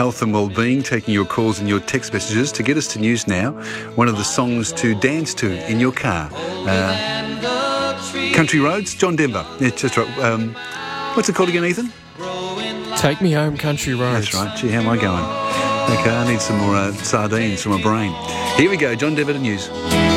health and well-being, taking your calls and your text messages to get us to news now. One of the songs to dance to in your car. Country Roads, John Denver. Yeah, that's right. What's it called again, Ethan? Take Me Home, Country Roads. That's right. Gee, how am I going? Okay, I need some more sardines for my brain. Here we go, John Denver to news.